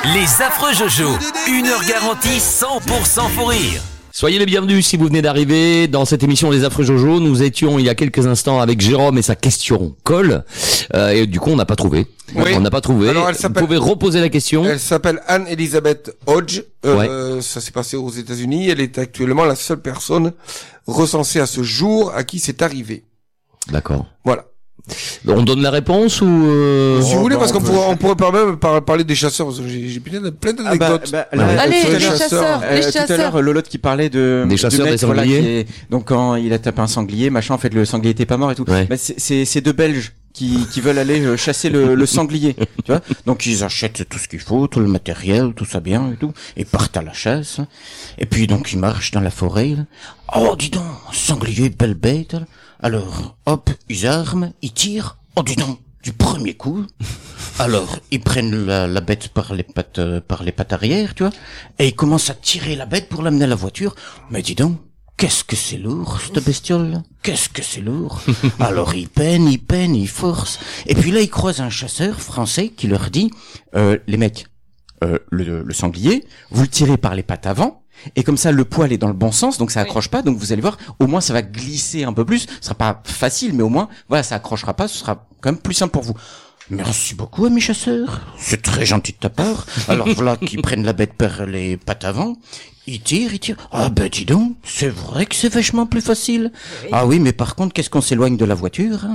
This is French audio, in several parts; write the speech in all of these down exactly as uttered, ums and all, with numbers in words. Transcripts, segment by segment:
Les affreux Jojo, une heure garantie cent pour cent fou rire. Soyez les bienvenus si vous venez d'arriver dans cette émission Les Affreux Jojo. Nous étions il y a quelques instants avec Jérôme et sa question colle. Euh, et du coup, on n'a pas trouvé. Oui. On n'a pas trouvé. Alors, elle vous s'appelle- pouvez reposer la question. Elle s'appelle Anne-Elizabeth Hodge. Euh, Ouais. Ça s'est passé aux États-Unis. Elle est actuellement la seule personne recensée à ce jour à qui c'est arrivé. D'accord. Voilà. On donne la réponse ou euh... Si vous voulez, bah, parce on qu'on peut- pourrait, on pourrait pas même par- parler des chasseurs. parce que J'ai, j'ai plein de- plein Ah bah, d'anecdotes. bah, Ouais. là, Allez, tout à les l'heure- chasseurs, euh, les tout à chasseurs. l'heure, Lolotte qui parlait de Des du chasseurs, mec, des voilà, sangliers. qui est- donc quand il a tapé un sanglier, machin, en fait le sanglier était pas mort et tout. Ouais. Bah, c'est, c'est, c'est deux Belges qui, qui veulent aller euh, chasser le, le sanglier, tu vois. Donc ils achètent tout ce qu'il faut, tout le matériel, tout ça bien et tout, et partent à la chasse. Et puis donc ils marchent dans la forêt. Là. Oh dis donc, sanglier, belle bête. Là. Alors hop, ils arment, ils tirent. Oh dis donc, du premier coup. Alors, ils prennent la, la bête par les pattes, euh, par les pattes arrière, tu vois, et ils commencent à tirer la bête pour l'amener à la voiture. Mais dis donc, qu'est-ce que c'est lourd, cette bestiole-là. Qu'est-ce que c'est lourd. Alors, ils peinent, ils peinent, ils forcent. Et puis là, ils croisent un chasseur français qui leur dit, euh, les mecs, euh, le, le sanglier, vous le tirez par les pattes avant, et comme ça, le poil est dans le bon sens, donc ça accroche pas, donc vous allez voir, au moins ça va glisser un peu plus, ce sera pas facile, mais au moins, voilà, ça accrochera pas, ce sera quand même plus simple pour vous. Merci beaucoup, ami chasseur. C'est très gentil de ta part. Alors voilà qu'ils prennent la bête par les pattes avant. Ils tirent, ils tirent. Ah ben dis donc, c'est vrai que c'est vachement plus facile. Oui. Ah oui, mais par contre, qu'est-ce qu'on s'éloigne de la voiture hein.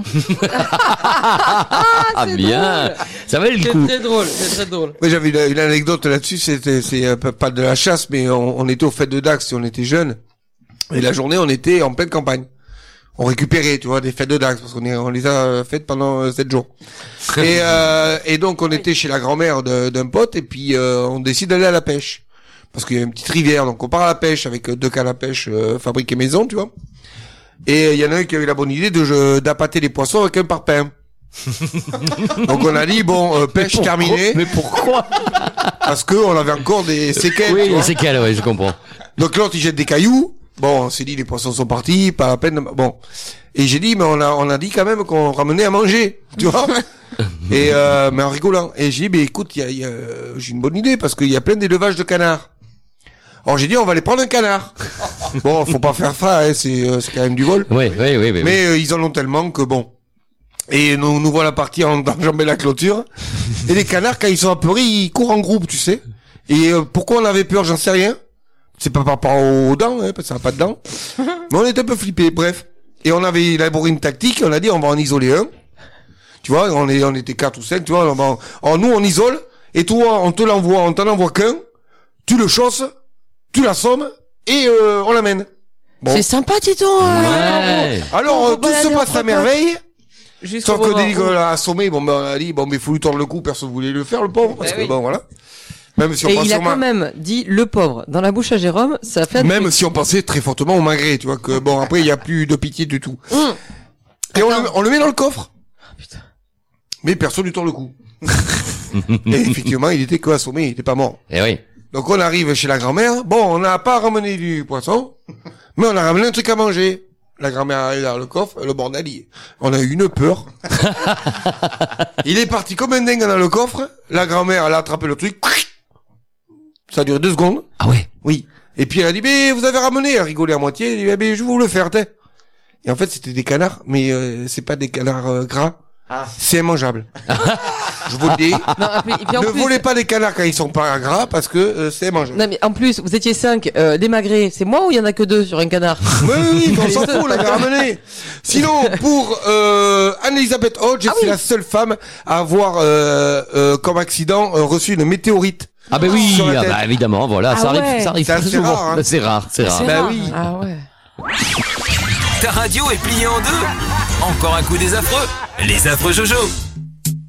Ah bien. Ça valait le C'est coup. très drôle, c'est très drôle. Oui, j'avais une, une anecdote là-dessus. C'était, c'est euh, pas- pas de la chasse, mais on, on était au fêtes de Dax, on était jeunes. Et la journée, on était en pleine campagne. On récupérait, tu vois, des fêtes de Dax, parce qu'on est, on les a euh, faites pendant euh, sept jours. et, euh, et donc, on était chez la grand-mère de- d'un pote, et puis euh, on décide d'aller à la pêche. Parce qu'il y a une petite rivière, donc on part à la pêche avec euh, deux cannes à pêche euh, fabriquées maison, tu vois. Et il y en a un qui avait la bonne idée de je- d'appâter les poissons avec un parpaing. Donc on a dit, bon, euh, pêche terminée, Mais pourquoi? parce que on avait encore des séquelles. tu Oui, vois. c'est quel, ouais, je comprends. Donc l'autre il jette des cailloux. Bon, on s'est dit les poissons sont partis, pas la peine. De... Bon, et j'ai dit mais on a on a dit quand même qu'on ramenait à manger, tu vois. Et euh, mais en rigolant. Et j'ai dit mais écoute, il y a, il y a j'ai une bonne idée parce qu'il y a plein d'élevages de canards. Alors j'ai dit on va aller prendre un canard. Bon, faut pas faire ça, hein, c'est euh, c'est quand même du vol. Oui, oui, oui, oui. Mais euh, ils en ont tellement que bon. Et nous nous voilà partis en enjamber la clôture. Et les canards quand ils sont apeurés, ils courent en groupe, tu sais. Et euh, pourquoi on avait peur, j'en sais rien. C'est pas par rapport aux dents, hein, parce que ça n'a pas de dents. Mais on était un peu flippés, bref. Et on avait élaboré une tactique, on a dit on va en isoler un. Tu vois, on est, on était quatre ou cinq, tu vois, on va, en, nous on isole, et toi on te l'envoie, on t'en envoie qu'un, tu le chosses, tu l'assommes, et euh, on l'amène. Bon. C'est sympa, Titon. Ouais. Alors, On euh, va tout balader se en passe à trois merveille, Jusqu'au sans que moment dès où- qu'on l'a assommé, bon ben on a dit, bon mais faut lui tordre le cou, personne voulait le faire, le pauvre, parce Bah que oui. bon voilà. Même si on Et pense il a sûrement- quand même dit le pauvre dans la bouche à Jérôme, ça a fait un Même truc. si on pensait très fortement au magret, tu vois, que bon, après, il y a plus de pitié du tout. Hum. Et on le, Attends. on le met dans le coffre. putain. Mais personne lui tord le cou. Et effectivement, il était que assommé, il était pas mort. Eh oui. Donc on arrive chez la grand-mère. Bon, on n'a pas ramené du poisson, mais on a ramené un truc à manger. La grand-mère arrive dans le coffre, le bordel, il- on a eu une peur. Il est parti comme un dingue dans le coffre. La grand-mère, elle a attrapé le truc. Ça a duré deux secondes. Ah ouais. Oui. Et puis elle a dit, mais vous avez ramené, elle a rigolé à moitié, elle a dit, eh ben, je vais vous le faire, t'es. Et en fait, c'était des canards, mais euh, c'est pas des canards euh, gras. Ah. C'est immangeable. Je vous le dis. Non, et puis, et puis en Ne plus, volez pas des canards quand ils sont pas gras, parce que euh, c'est immangeable. non, mais en plus, vous étiez cinq, euh, des magrets. C'est moi ou il y en a que deux sur un canard? Oui, oui, oui, on s'en fout, on l'avait ramené. Sinon, pour euh, Anne-Elizabeth Hodge, Ah c'est oui. la seule femme à avoir euh, euh, comme accident euh, reçu une météorite. Ah ben oui, Sur la ah tête. bah évidemment, voilà, Ah ça arrive, ouais. ça arrive C'est très assez souvent. rare, hein. C'est rare, c'est rare. C'est Bah rare. oui. Ah ouais. Ta radio est pliée en deux. Encore un coup des affreux. Les affreux Jojo.